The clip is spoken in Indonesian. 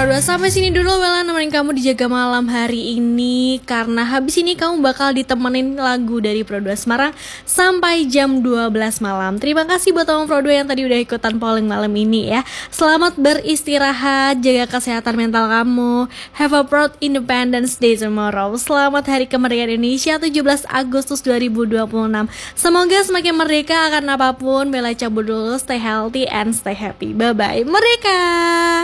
Pro 2, sampai sini dulu Bella nemenin kamu di Jaga Malam hari ini. Karena habis ini kamu bakal ditemenin lagu dari Pro 2 Semarang sampai jam 12 malam. Terima kasih buat teman Pro 2 yang tadi udah ikutan polling malam ini ya. Selamat beristirahat, jaga kesehatan mental kamu. Have a proud Independence Day tomorrow. Selamat Hari Kemerdekaan Indonesia 17 Agustus 2026. Semoga semakin merdeka akan apapun. Bella cabut dulu, stay healthy and stay happy. Bye-bye, merdeka!